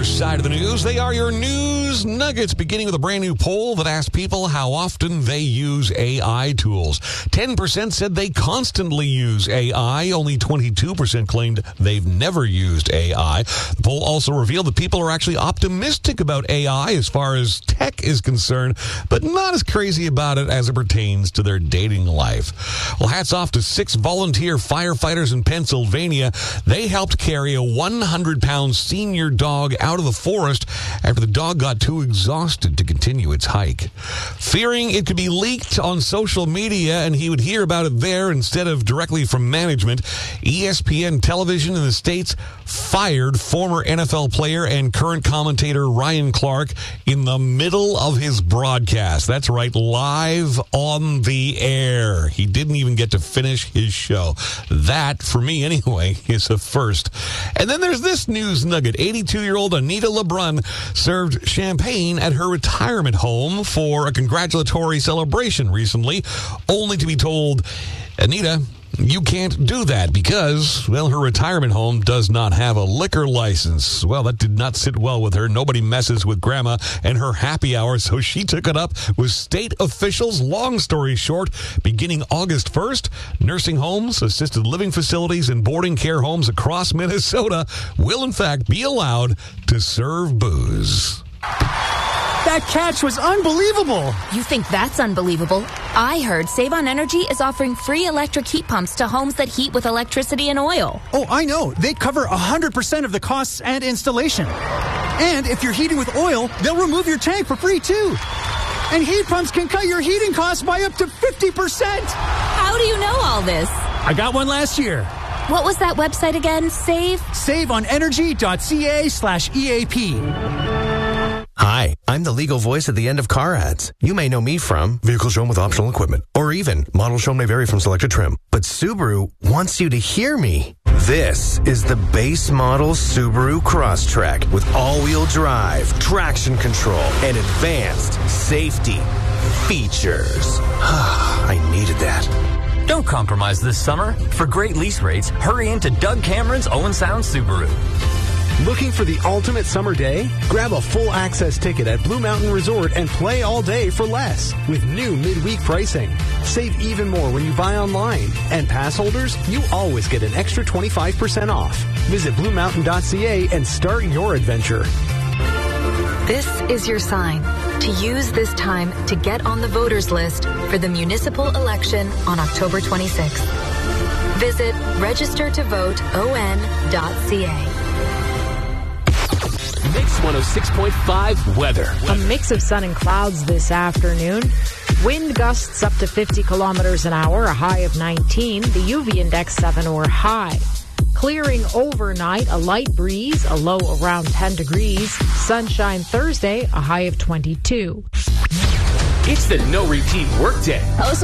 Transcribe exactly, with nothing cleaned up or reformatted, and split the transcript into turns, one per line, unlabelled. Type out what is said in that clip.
Side of the news, they are your news nuggets, beginning with a brand new poll that asked people how often they use A I tools. ten percent said they constantly use A I. Only twenty-two percent claimed they've never used A I. The poll also revealed that people are actually optimistic about A I as far as tech is concerned, but not as crazy about it as it pertains to their dating life. Well, hats off to six volunteer firefighters in Pennsylvania. They helped carry a one hundred pound senior dog out of the forest after the dog got too exhausted to continue its hike. Fearing it could be leaked on social media and he would hear about it there instead of directly from management, E S P N Television in the States fired former N F L player and current commentator Ryan Clark in the middle of his broadcast. That's right, live on the air. He didn't even get to finish his show. That, for me anyway, is a first. And then there's this news nugget. eighty-two-year-old Anita LeBrun served champagne at her retirement home for a congratulatory celebration recently, only to be told, Anita, you can't do that because, well, her retirement home does not have a liquor license. Well, that did not sit well with her. Nobody messes with Grandma and her happy hour, so she took it up with state officials. Long story short, beginning August first, nursing homes, assisted living facilities, and boarding care homes across Minnesota will, in fact, be allowed to serve booze.
That catch was unbelievable.
You think that's unbelievable? I heard Save on Energy is offering free electric heat pumps to homes that heat with electricity and oil.
Oh, I know. They cover one hundred percent of the costs and installation. And if you're heating with oil, they'll remove your tank for free, too. And heat pumps can cut your heating costs by up to fifty percent.
How do you know all this?
I got one last year.
What was that website again? Save?
saveonenergy.ca slash EAP.
Hi, I'm the legal voice at the end of car ads. You may know me from vehicle shown with optional equipment, or even model shown may vary from selected trim. But Subaru wants you to hear me. This is the base model Subaru Crosstrek with all-wheel drive, traction control, and advanced safety features. I needed that.
Don't compromise this summer. For great lease rates, hurry into Doug Cameron's Owen Sound Subaru.
Looking for the ultimate summer day? Grab a full access ticket at Blue Mountain Resort and play all day for less with new midweek pricing. Save even more when you buy online. And pass holders, you always get an extra twenty-five percent off. Visit blue mountain dot c a and start your adventure.
This is your sign to use this time to get on the voters list for the municipal election on October twenty-sixth. Visit register to vote o n dot c a.
Mix one oh six point five weather.
A mix of sun and clouds this afternoon. Wind gusts up to fifty kilometers an hour, a high of nineteen. The U V index seven or high. Clearing overnight, a light breeze, a low around ten degrees. Sunshine Thursday, a high of twenty-two.
It's the no repeat workday.